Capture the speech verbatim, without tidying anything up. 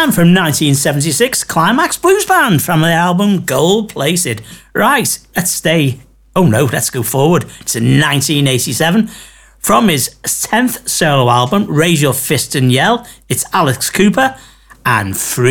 And from nineteen seventy-six, Climax Blues Band from the album Gold Plated. Right, let's stay. Oh no, let's go forward to nineteen eighty-seven. From his tenth solo album, Raise Your Fist and Yell, it's Alex Cooper and Free.